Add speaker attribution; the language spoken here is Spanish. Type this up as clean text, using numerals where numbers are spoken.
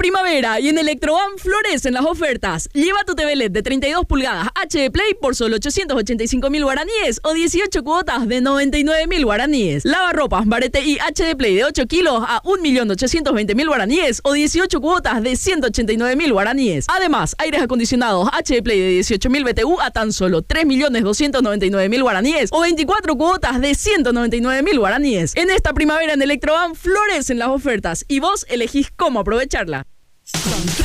Speaker 1: primavera y en Electroban florecen las ofertas. Lleva tu TV LED de 32 pulgadas HD Play por solo 885.000 guaraníes o 18 cuotas de 99.000 guaraníes. Lavarropas Barete y HD Play de 8 kilos a 1.820.000 guaraníes o 18 cuotas de 189.000 guaraníes. Además, aires acondicionados HD Play de 18.000 BTU a tan solo 3.299.000 guaraníes o 24 cuotas de 199.000 guaraníes. En esta primavera en Electroban florecen las ofertas y vos elegís cómo aprovecharla.